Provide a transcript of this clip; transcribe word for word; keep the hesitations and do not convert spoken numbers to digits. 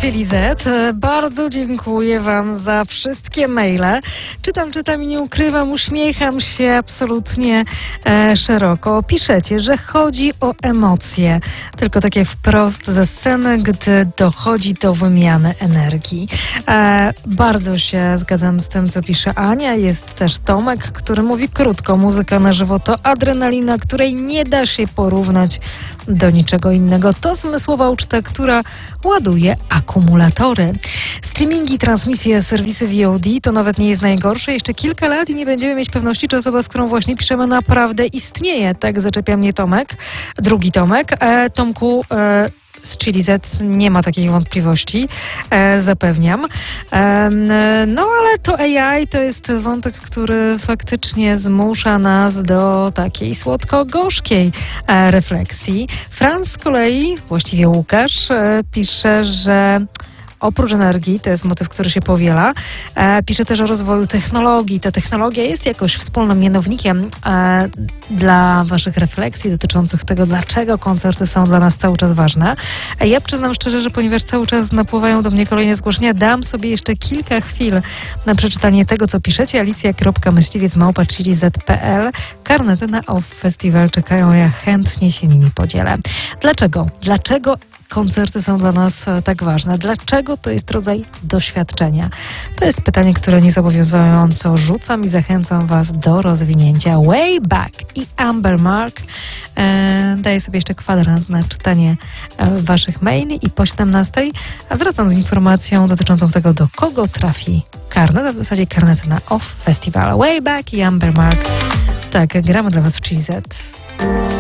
Chili Z. Bardzo dziękuję Wam za wszystkie maile. Czytam, czytam i nie ukrywam, uśmiecham się absolutnie e, szeroko. Piszecie, że chodzi o emocje, tylko takie wprost ze sceny, gdy dochodzi do wymiany energii. E, bardzo się zgadzam z tym, co pisze Ania. Jest też Tomek, który mówi krótko, muzyka na żywo to adrenalina, której nie da się porównać do niczego innego. To zmysłowa uczta, która ładuje akumulatory. Streamingi, transmisje, serwisy V O D to nawet nie jest najgorsze. Jeszcze kilka lat i nie będziemy mieć pewności, czy osoba, z którą właśnie piszemy, naprawdę istnieje. Tak zaczepia mnie Tomek, drugi Tomek. E, Tomku, e, z Chili Z nie ma takich wątpliwości, e, zapewniam. E, no ale to A I to jest wątek, który faktycznie zmusza nas do takiej słodko-gorzkiej e, refleksji. Franz z kolei, właściwie Łukasz, e, pisze, że oprócz energii, to jest motyw, który się powiela, e, pisze też o rozwoju technologii. Ta technologia jest jakoś wspólnym mianownikiem e, dla waszych refleksji dotyczących tego, dlaczego koncerty są dla nas cały czas ważne. E, ja przyznam szczerze, że ponieważ cały czas napływają do mnie kolejne zgłoszenia, dam sobie jeszcze kilka chwil na przeczytanie tego, co piszecie. Alicja kropka myśliwiec małpa chili z kropka p l. Karnety na Off Festival czekają, ja chętnie się nimi podzielę. Dlaczego? Dlaczego koncerty są dla nas tak ważne? Dlaczego to jest rodzaj doświadczenia? To jest pytanie, które niezobowiązująco rzucam i zachęcam Was do rozwinięcia. Way Back i Amber Mark. E, daję sobie jeszcze kwadrans na czytanie e, Waszych maili i po siedemnastej wracam z informacją dotyczącą tego, do kogo trafi karnet, a w zasadzie karnety na Off Festival. Way Back i Amber Mark. Tak, gramy dla Was w Chili Z.